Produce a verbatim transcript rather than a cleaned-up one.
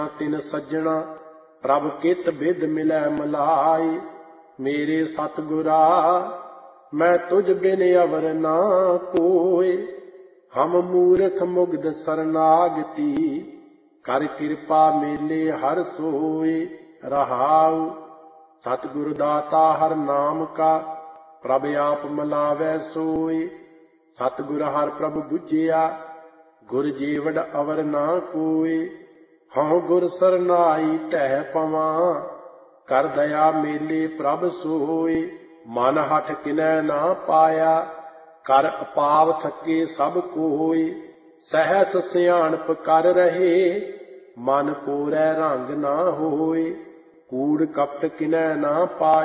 ਤਿਨ ਸੱਜਣਾ ਪ੍ਰਭ ਕਿਤ ਬਿਦ ਮਿਲੈ ਮਲਾਈ। ਮੇਰੇ ਸਤਿਗੁਰਾ ਮੈਂ ਤੁਝ ਬਿਨ ਅਵਰ ਨਾ ਕੋਇ। ਹਮ ਮੂਰਖ ਮੁਗਧ ਸਰਨਾਗਤੀ ਕਰ ਕਿਰਪਾ ਮੇਲੇ ਹਰ ਸੋਇ। ਰਹਾਉ ਸਤਿਗੁਰ ਦਾਤਾ ਹਰ ਨਾਮ ਕਾ ਪ੍ਰਭ ਆਪ ਮਲਾਵੈ ਸੋਇ। ਸਤਿਗੁਰ ਹਰ ਪ੍ਰਭ ਬੁਝਿਆ ਗੁਰ ਜੀਵੜ ਅਵਰ ਨਾ ਕੋਇ। ਹਉ ਗੁਰ ਸਰਨਾਈ ਢਹਿ ਪਵਾਂ ਕਰ ਦਇਆ ਮੇਲੇ ਪ੍ਰਭ ਸੋਇ। ਮਨ ਹਠ ਕਿਨੈ ਨਾ ਪਾਇਆ ਕਰ ਅਪਾਵ ਥਕੇ ਸਭ ਕੋਇ। ਸਹਿਸ ਸਿਆਣਪ ਕਰ ਰਹੇ ਮਨ ਕੋਰੈ ਰੰਗ ਨਾ ਹੋਇ। ਕੂੜ ਕਪਟ ਕਿਨੈ ਨਾ ਪਾਇਆ